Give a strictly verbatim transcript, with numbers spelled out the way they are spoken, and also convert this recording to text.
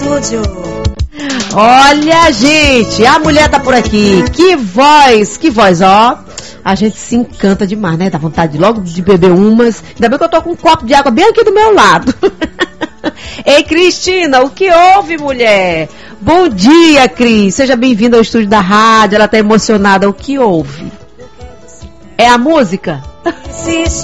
estúdio. Olha, gente, a mulher tá por aqui. Que voz, que voz, ó. A gente se encanta demais, né? Dá vontade logo de beber umas. Ainda bem que eu tô com um copo de água bem aqui do meu lado. Ei, Cristina, o que houve, mulher? Bom dia, Cris. Seja bem-vinda ao estúdio da rádio. Ela tá emocionada. O que houve? É a música? Se